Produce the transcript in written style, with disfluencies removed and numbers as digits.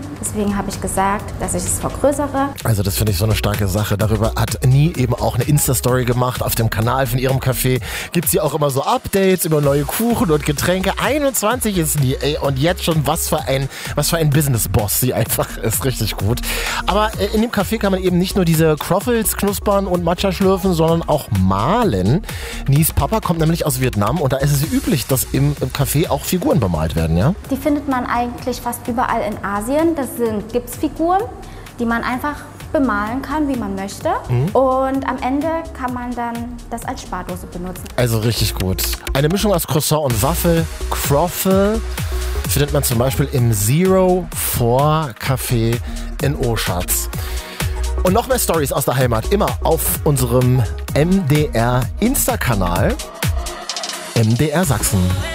Deswegen habe ich gesagt, dass ich es vergrößere. Also das finde ich so eine starke Sache. Darüber hat Nie eben auch eine Insta-Story gemacht. Auf dem Kanal von ihrem Café gibt sie auch immer so Updates über neue Kuchen und Getränke. 21 ist Nie, ey. Und jetzt schon, was für ein Business-Boss sie einfach ist. Richtig gut. Aber in dem Café kann man eben nicht nur diese Croffles knuspern und Matcha schlürfen, sondern auch malen. Nies Papa kommt nämlich aus Vietnam und da ist es üblich, dass im Café auch Figuren bemalt werden, ja? Die findet man eigentlich fast überall in Asien. Das sind Gipsfiguren, die man einfach bemalen kann, wie man möchte. Und am Ende kann man dann das als Spardose benutzen. Also richtig gut. Eine Mischung aus Croissant und Waffel, Croffle, findet man zum Beispiel im Zero 4 Café in Oschatz. Und noch mehr Stories aus der Heimat immer auf unserem MDR Insta-Kanal MDR Sachsen.